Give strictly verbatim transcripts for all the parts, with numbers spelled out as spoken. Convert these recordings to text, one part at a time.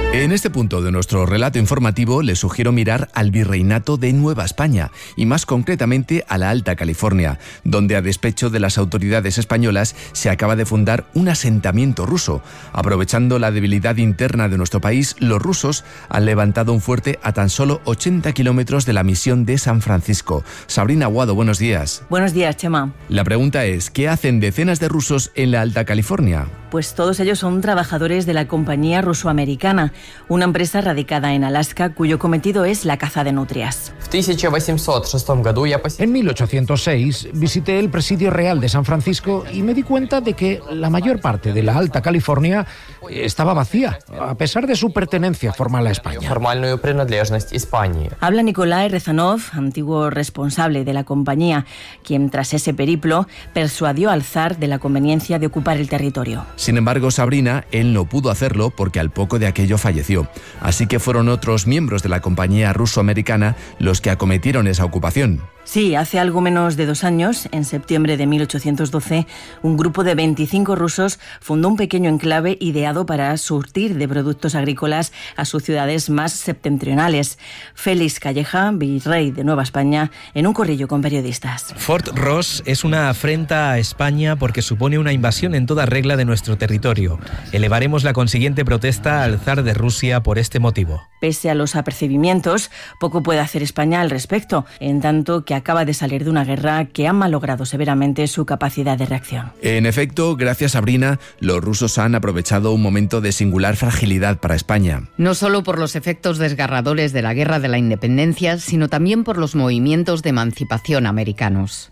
En este punto de nuestro relato informativo les sugiero mirar al Virreinato de Nueva España y más concretamente a la Alta California, donde a despecho de las autoridades españolas se acaba de fundar un asentamiento ruso. Aprovechando la debilidad interna de nuestro país, los rusos han levantado un fuerte a tan solo ochenta kilómetros de la misión de San Francisco. Sabrina Aguado, buenos días. Buenos días, Chema. La pregunta es, ¿qué hacen decenas de rusos en la Alta California? Pues todos ellos son trabajadores de la compañía ruso-americana, una empresa radicada en Alaska cuyo cometido es la caza de nutrias. En mil ochocientos seis visité el Presidio Real de San Francisco y me di cuenta de que la mayor parte de la Alta California estaba vacía, a pesar de su pertenencia formal a España. Habla Nikolai Rezanov, antiguo responsable de la compañía, quien tras ese periplo persuadió al zar de la conveniencia de ocupar el territorio. Sin embargo, Sabrina, él no pudo hacerlo porque al poco de aquello falleció. Así que fueron otros miembros de la compañía ruso-americana los que acometieron esa ocupación. Sí, hace algo menos de dos años, en septiembre de mil ochocientos doce, un grupo de veinticinco rusos fundó un pequeño enclave ideado para surtir de productos agrícolas a sus ciudades más septentrionales. Félix Calleja, virrey de Nueva España, en un corrillo con periodistas. Fort Ross es una afrenta a España porque supone una invasión en toda regla de nuestro territorio. Elevaremos la consiguiente protesta al zar de Rusia por este motivo. Pese a los apercibimientos, poco puede hacer España al respecto, en tanto que acaba de salir de una guerra que ha malogrado severamente su capacidad de reacción. En efecto, gracias Sabrina, los rusos han aprovechado un momento de singular fragilidad para España. No solo por los efectos desgarradores de la Guerra de la Independencia, sino también por los movimientos de emancipación americanos.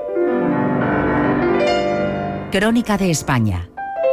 Crónica de España.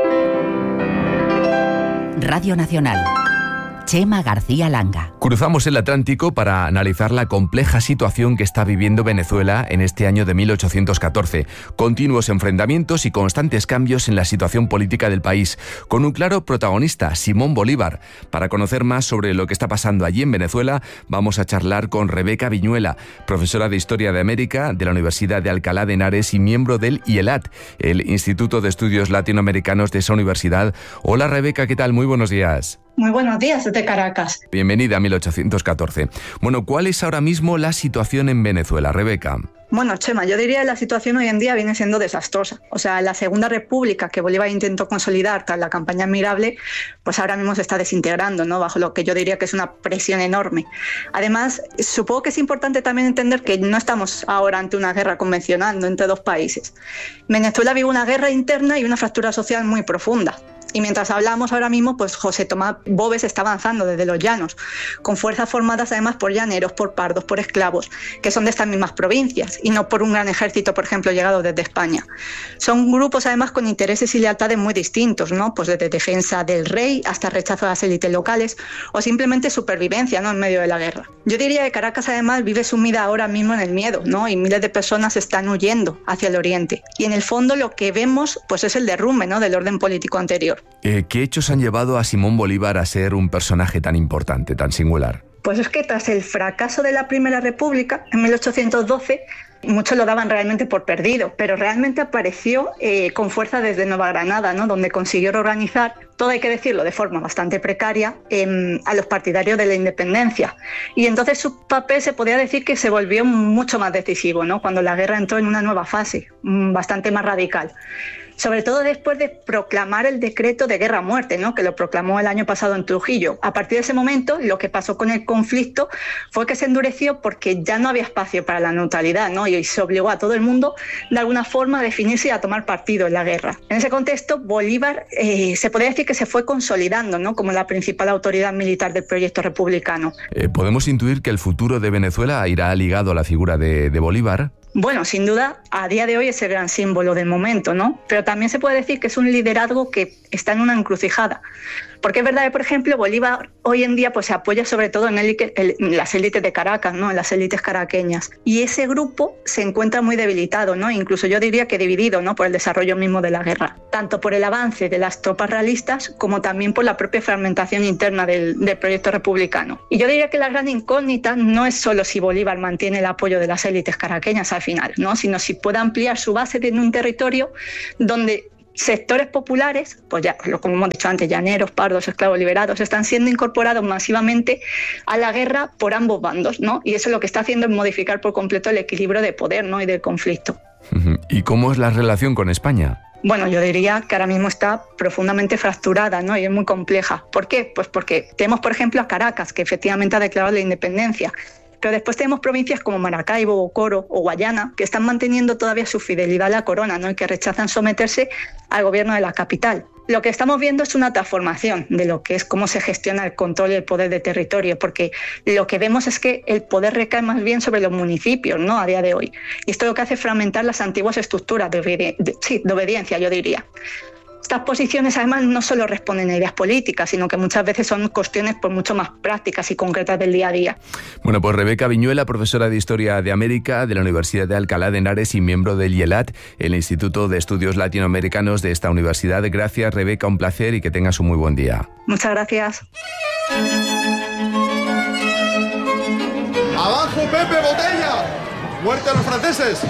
Radio Nacional. Chema García Langa. Cruzamos el Atlántico para analizar la compleja situación que está viviendo Venezuela en este año de mil ochocientos catorce. Continuos enfrentamientos y constantes cambios en la situación política del país, con un claro protagonista, Simón Bolívar. Para conocer más sobre lo que está pasando allí en Venezuela, vamos a charlar con Rebeca Viñuela, profesora de Historia de América de la Universidad de Alcalá de Henares y miembro del I E L A T, el Instituto de Estudios Latinoamericanos de esa universidad. Hola Rebeca, ¿qué tal? Muy buenos días. Muy buenos días desde Caracas. Bienvenida a mil ochocientos catorce. Bueno, ¿cuál es ahora mismo la situación en Venezuela, Rebeca? Bueno, Chema, yo diría que la situación hoy en día viene siendo desastrosa. O sea, la Segunda República que Bolívar intentó consolidar tras la campaña admirable, pues ahora mismo se está desintegrando, ¿no? Bajo lo que yo diría que es una presión enorme. Además, supongo que es importante también entender que no estamos ahora ante una guerra convencional, ¿no? Entre dos países. Venezuela vive una guerra interna y una fractura social muy profunda. Y mientras hablamos ahora mismo, pues José Tomás Boves está avanzando desde los llanos, con fuerzas formadas además por llaneros, por pardos, por esclavos, que son de estas mismas provincias, y no por un gran ejército, por ejemplo, llegado desde España. Son grupos además con intereses y lealtades muy distintos, ¿no? Pues desde defensa del rey hasta rechazo a las élites locales, o simplemente supervivencia, ¿no? En medio de la guerra. Yo diría que Caracas además vive sumida ahora mismo en el miedo, ¿no? Y miles de personas están huyendo hacia el oriente. Y en el fondo lo que vemos, pues es el derrumbe, ¿no? Del orden político anterior. Eh, ¿Qué hechos han llevado a Simón Bolívar a ser un personaje tan importante, tan singular? Pues es que tras el fracaso de la Primera República, en mil ochocientos doce, muchos lo daban realmente por perdido, pero realmente apareció eh, con fuerza desde Nueva Granada, ¿no? Donde consiguió reorganizar, todo hay que decirlo de forma bastante precaria, eh, a los partidarios de la independencia. Y entonces su papel se podría decir que se volvió mucho más decisivo, ¿no? Cuando la guerra entró en una nueva fase, bastante más radical. Sobre todo después de proclamar el decreto de guerra a muerte, ¿no? Que lo proclamó el año pasado en Trujillo. A partir de ese momento, lo que pasó con el conflicto fue que se endureció porque ya no había espacio para la neutralidad, ¿no? Y se obligó a todo el mundo, de alguna forma, a definirse y a tomar partido en la guerra. En ese contexto, Bolívar eh, se podría decir que se fue consolidando, ¿no? Como la principal autoridad militar del proyecto republicano. Eh, ¿Podemos intuir que el futuro de Venezuela irá ligado a la figura de, de Bolívar? Bueno, sin duda, a día de hoy es el gran símbolo del momento, ¿no? Pero también se puede decir que es un liderazgo que está en una encrucijada. Porque es verdad que, por ejemplo, Bolívar hoy en día pues, se apoya sobre todo en, el, en las élites de Caracas, ¿no? En las élites caraqueñas. Y ese grupo se encuentra muy debilitado, ¿no? Incluso yo diría que dividido, ¿no? Por el desarrollo mismo de la guerra. Tanto por el avance de las tropas realistas como también por la propia fragmentación interna del, del proyecto republicano. Y yo diría que la gran incógnita no es solo si Bolívar mantiene el apoyo de las élites caraqueñas al final, ¿no? Sino si puede ampliar su base en un territorio donde sectores populares, pues ya, como hemos dicho antes, llaneros, pardos, esclavos liberados, están siendo incorporados masivamente a la guerra por ambos bandos, ¿no? Y eso lo que está haciendo es modificar por completo el equilibrio de poder, ¿no? Y del conflicto. ¿Y cómo es la relación con España? Bueno, yo diría que ahora mismo está profundamente fracturada, ¿no? Y es muy compleja. ¿Por qué? Pues porque tenemos, por ejemplo, a Caracas, que efectivamente ha declarado la independencia. Pero después tenemos provincias como Maracaibo, o Coro o Guayana, que están manteniendo todavía su fidelidad a la corona, ¿no? Y que rechazan someterse al gobierno de la capital. Lo que estamos viendo es una transformación de lo que es cómo se gestiona el control y el poder de territorio, porque lo que vemos es que el poder recae más bien sobre los municipios, ¿no? A día de hoy. Y esto lo que hace es fragmentar las antiguas estructuras de, obedi- de, sí, de obediencia, yo diría. Estas posiciones además no solo responden a ideas políticas, sino que muchas veces son cuestiones pues, mucho más prácticas y concretas del día a día. Bueno, pues Rebeca Viñuela, profesora de Historia de América de la Universidad de Alcalá de Henares y miembro del IELAT, el Instituto de Estudios Latinoamericanos de esta universidad. Gracias, Rebeca, un placer y que tengas un muy buen día. Muchas gracias. ¡Abajo, Pepe, botella! ¡Muerte a los franceses!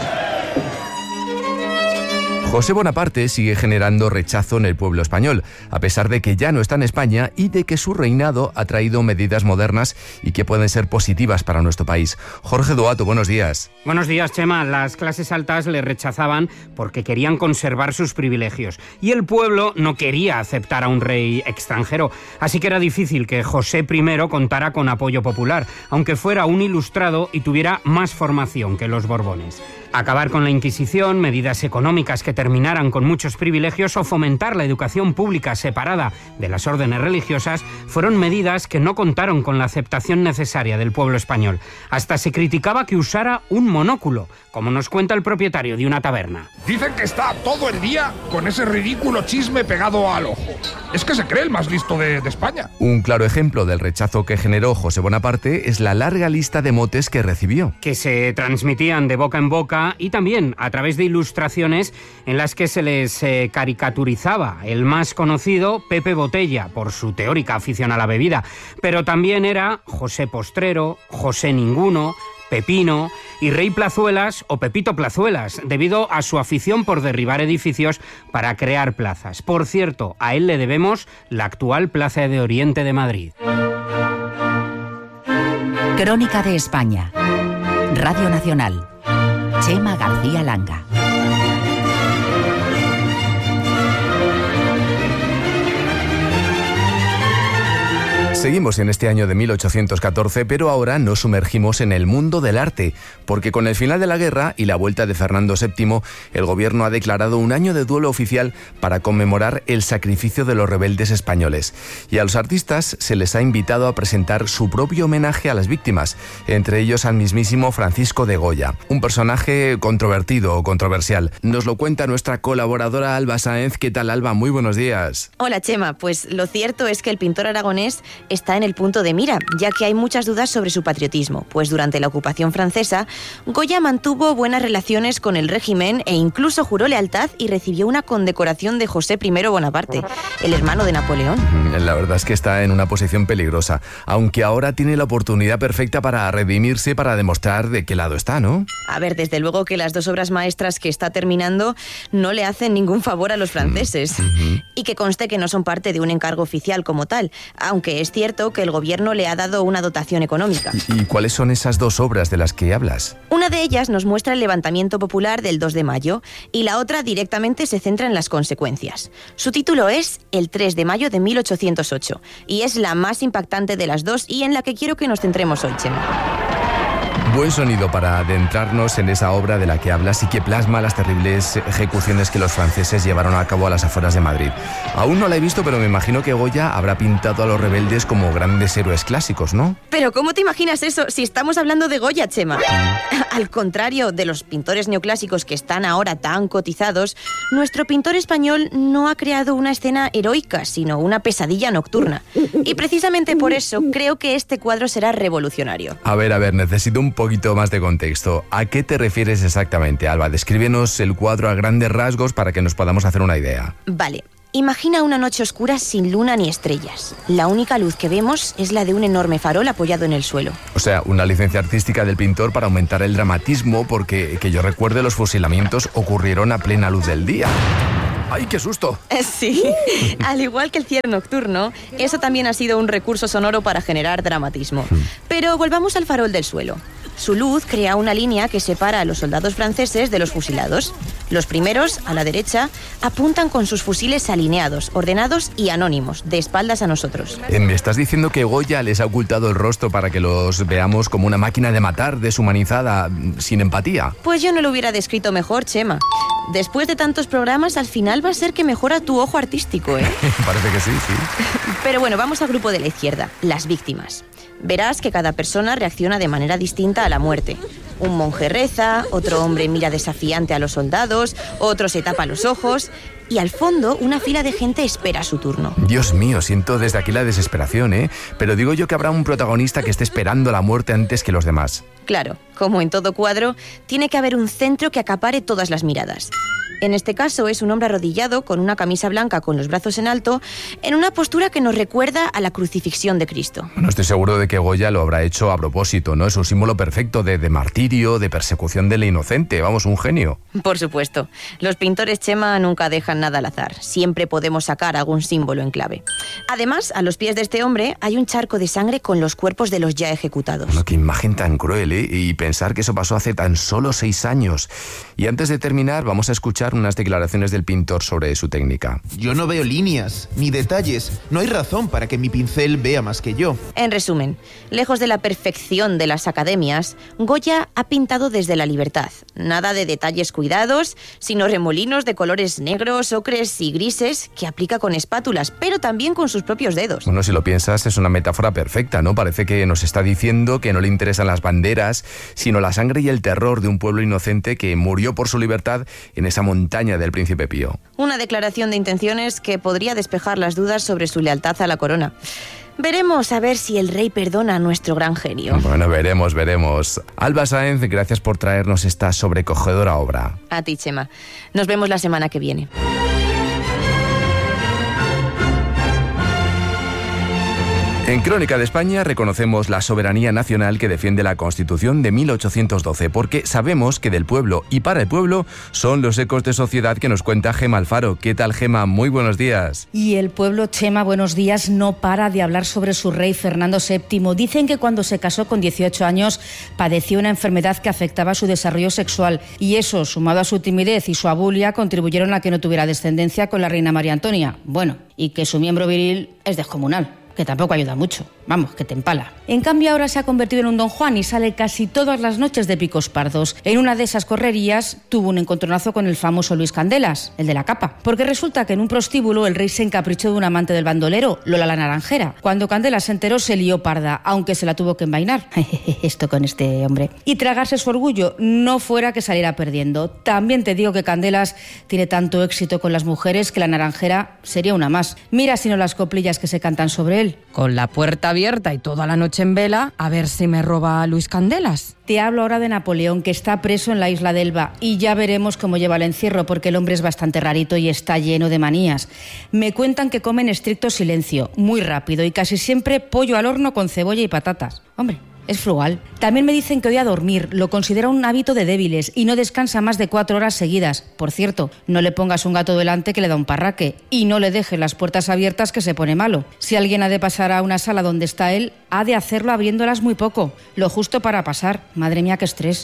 José Bonaparte sigue generando rechazo en el pueblo español, a pesar de que ya no está en España y de que su reinado ha traído medidas modernas y que pueden ser positivas para nuestro país. Jorge Duato, buenos días. Buenos días, Chema. Las clases altas le rechazaban porque querían conservar sus privilegios y el pueblo no quería aceptar a un rey extranjero. Así que era difícil que José primero contara con apoyo popular, aunque fuera un ilustrado y tuviera más formación que los Borbones. Acabar con la Inquisición, medidas económicas que terminaran con muchos privilegios o fomentar la educación pública separada de las órdenes religiosas fueron medidas que no contaron con la aceptación necesaria del pueblo español. Hasta se criticaba que usara un monóculo, como nos cuenta el propietario de una taberna. Dicen que está todo el día con ese ridículo chisme pegado al ojo. Es que se cree el más listo de, de España. Un claro ejemplo del rechazo que generó José Bonaparte es la larga lista de motes que recibió. Que se transmitían de boca en boca y también a través de ilustraciones en las que se les eh, caricaturizaba. El más conocido, Pepe Botella, por su teórica afición a la bebida, pero también era José Postrero, José Ninguno, Pepino y Rey Plazuelas o Pepito Plazuelas, debido a su afición por derribar edificios para crear plazas. Por cierto, a él le debemos la actual Plaza de Oriente de Madrid. Crónica de España. Radio Nacional. Chema García Langa. Seguimos en este año de mil ochocientos catorce, pero ahora nos sumergimos en el mundo del arte, porque con el final de la guerra y la vuelta de Fernando séptimo, el gobierno ha declarado un año de duelo oficial para conmemorar el sacrificio de los rebeldes españoles. Y a los artistas se les ha invitado a presentar su propio homenaje a las víctimas, entre ellos al mismísimo Francisco de Goya, un personaje controvertido o controversial. Nos lo cuenta nuestra colaboradora Alba Sáenz. ¿Qué tal, Alba? Muy buenos días. Hola, Chema. Pues lo cierto es que el pintor aragonés está en el punto de mira, ya que hay muchas dudas sobre su patriotismo, pues durante la ocupación francesa, Goya mantuvo buenas relaciones con el régimen e incluso juró lealtad y recibió una condecoración de José primero Bonaparte, el hermano de Napoleón. La verdad es que está en una posición peligrosa, aunque ahora tiene la oportunidad perfecta para redimirse, para demostrar de qué lado está, ¿no? A ver, desde luego que las dos obras maestras que está terminando no le hacen ningún favor a los franceses. Mm-hmm. Y que conste que no son parte de un encargo oficial como tal, aunque es cierto que el gobierno le ha dado una dotación económica. ¿Y, y cuáles son esas dos obras de las que hablas? Una de ellas nos muestra el levantamiento popular del dos de mayo y la otra directamente se centra en las consecuencias. Su título es El tres de mayo de mil ochocientos ocho y es la más impactante de las dos y en la que quiero que nos centremos hoy, Chema. Buen sonido para adentrarnos en esa obra de la que hablas y que plasma las terribles ejecuciones que los franceses llevaron a cabo a las afueras de Madrid. Aún no la he visto, pero me imagino que Goya habrá pintado a los rebeldes como grandes héroes clásicos, ¿no? Pero ¿cómo te imaginas eso si estamos hablando de Goya, Chema? Mm. Al contrario de los pintores neoclásicos que están ahora tan cotizados, nuestro pintor español no ha creado una escena heroica, sino una pesadilla nocturna. Y precisamente por eso creo que este cuadro será revolucionario. A ver, a ver, necesito un poquito más de contexto. ¿A qué te refieres exactamente, Alba? Descríbenos el cuadro a grandes rasgos para que nos podamos hacer una idea. Vale. Imagina una noche oscura sin luna ni estrellas. La única luz que vemos es la de un enorme farol apoyado en el suelo. O sea, una licencia artística del pintor para aumentar el dramatismo, porque que yo recuerde los fusilamientos ocurrieron a plena luz del día. ¡Ay, qué susto! Sí, al igual que el cierre nocturno, eso también ha sido un recurso sonoro para generar dramatismo. Pero volvamos al farol del suelo. Su luz crea una línea que separa a los soldados franceses de los fusilados. Los primeros, a la derecha, apuntan con sus fusiles alineados, ordenados y anónimos, de espaldas a nosotros. ¿Me estás diciendo que Goya les ha ocultado el rostro para que los veamos como una máquina de matar deshumanizada, sin empatía? Pues yo no lo hubiera descrito mejor, Chema. Después de tantos programas, al final va a ser que mejora tu ojo artístico, ¿eh? Parece que sí, sí. Pero bueno, vamos al grupo de la izquierda, las víctimas. Verás que cada persona reacciona de manera distinta a la muerte. Un monje reza, otro hombre mira desafiante a los soldados, otro se tapa los ojos y al fondo una fila de gente espera su turno. Dios mío, siento desde aquí la desesperación, ¿eh? Pero digo yo que habrá un protagonista que esté esperando la muerte antes que los demás. Claro, como en todo cuadro, tiene que haber un centro que acapare todas las miradas. En este caso es un hombre arrodillado con una camisa blanca con los brazos en alto, en una postura que nos recuerda a la crucifixión de Cristo. No estoy seguro de que Goya lo habrá hecho a propósito, ¿no? Es un símbolo perfecto de, de martirio, de persecución del inocente, vamos, un genio. Por supuesto. Los pintores, Chema, nunca dejan nada al azar. Siempre podemos sacar algún símbolo en clave. Además, a los pies de este hombre hay un charco de sangre con los cuerpos de los ya ejecutados. Bueno, qué imagen tan cruel, ¿eh? Y pensar que eso pasó hace tan solo seis años. Y antes de terminar, vamos a escuchar unas declaraciones del pintor sobre su técnica. Yo no veo líneas, ni detalles. No hay razón para que mi pincel vea más que yo. En resumen, lejos de la perfección de las academias, Goya ha pintado desde la libertad. Nada de detalles cuidados, sino remolinos de colores negros, ocres y grises que aplica con espátulas, pero también con sus propios dedos. Bueno, si lo piensas, es una metáfora perfecta, ¿no? Parece que nos está diciendo que no le interesan las banderas, sino la sangre y el terror de un pueblo inocente que murió por su libertad en esa montaña del Príncipe Pío. Una declaración de intenciones que podría despejar las dudas sobre su lealtad a la corona. Veremos a ver si el rey perdona a nuestro gran genio. Bueno, veremos, veremos. Alba Sáenz, gracias por traernos esta sobrecogedora obra. A ti, Chema. Nos vemos la semana que viene. En Crónica de España reconocemos la soberanía nacional que defiende la Constitución de mil ochocientos doce, porque sabemos que del pueblo y para el pueblo son los ecos de sociedad que nos cuenta Gema Alfaro. ¿Qué tal, Gema? Muy buenos días. Y el pueblo, Chema, buenos días, no para de hablar sobre su rey Fernando séptimo. Dicen que cuando se casó con dieciocho años padeció una enfermedad que afectaba su desarrollo sexual y eso, sumado a su timidez y su abulia, contribuyeron a que no tuviera descendencia con la reina María Antonia. Bueno, y que su miembro viril es descomunal, que tampoco ayuda mucho. Vamos, que te empala. En cambio, ahora se ha convertido en un Don Juan y sale casi todas las noches de picos pardos. En una de esas correrías tuvo un encontronazo con el famoso Luis Candelas, el de la capa. Porque resulta que en un prostíbulo el rey se encaprichó de un amante del bandolero, Lola la Naranjera. Cuando Candelas se enteró se lió parda, aunque se la tuvo que envainar. Esto con este hombre. Y tragarse su orgullo, no fuera que saliera perdiendo. También te digo que Candelas tiene tanto éxito con las mujeres que la Naranjera sería una más. Mira si no las coplillas que se cantan sobre él. Con la puerta abierta y toda la noche en vela, a ver si me roba Luis Candelas. Te hablo ahora de Napoleón, que está preso en la isla de Elba, y ya veremos cómo lleva el encierro, porque el hombre es bastante rarito y está lleno de manías. Me cuentan que come en estricto silencio, muy rápido, y casi siempre pollo al horno con cebolla y patatas. Hombre, es frugal. También me dicen que odia dormir, lo considera un hábito de débiles y no descansa más de cuatro horas seguidas. Por cierto, no le pongas un gato delante que le da un parraque y no le dejes las puertas abiertas que se pone malo. Si alguien ha de pasar a una sala donde está él, ha de hacerlo abriéndolas muy poco, lo justo para pasar. Madre mía, qué estrés.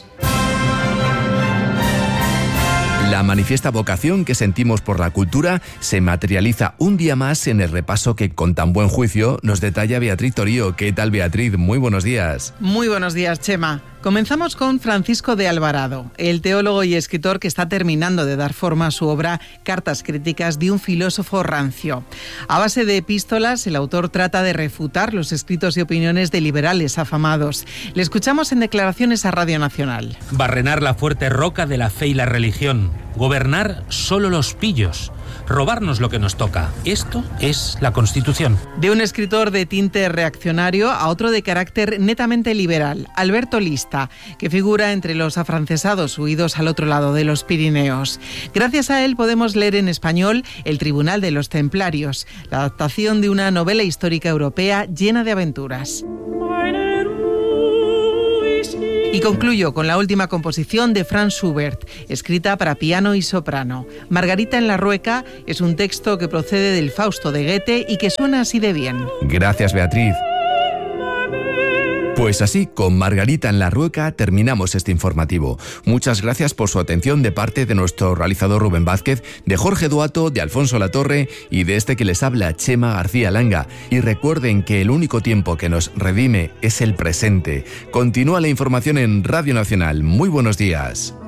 La manifiesta vocación que sentimos por la cultura se materializa un día más en el repaso que con tan buen juicio nos detalla Beatriz Torío. ¿Qué tal, Beatriz? Muy buenos días. Muy buenos días, Chema. Comenzamos con Francisco de Alvarado, el teólogo y escritor que está terminando de dar forma a su obra Cartas críticas de un filósofo rancio. A base de epístolas, el autor trata de refutar los escritos y opiniones de liberales afamados. Le escuchamos en declaraciones a Radio Nacional. Barrenar la fuerte roca de la fe y la religión. Gobernar solo los pillos. Robarnos lo que nos toca. Esto es la Constitución. De un escritor de tinte reaccionario a otro de carácter netamente liberal, Alberto Lista, que figura entre los afrancesados huidos al otro lado de los Pirineos. Gracias a él podemos leer en español El Tribunal de los Templarios, la adaptación de una novela histórica europea llena de aventuras. Y concluyo con la última composición de Franz Schubert, escrita para piano y soprano. Margarita en la Rueca es un texto que procede del Fausto de Goethe y que suena así de bien. Gracias, Beatriz. Pues así, con Margarita en la Rueca terminamos este informativo. Muchas gracias por su atención de parte de nuestro realizador Rubén Vázquez, de Jorge Duato, de Alfonso Latorre y de este que les habla, Chema García Langa. Y recuerden que el único tiempo que nos redime es el presente. Continúa la información en Radio Nacional. Muy buenos días.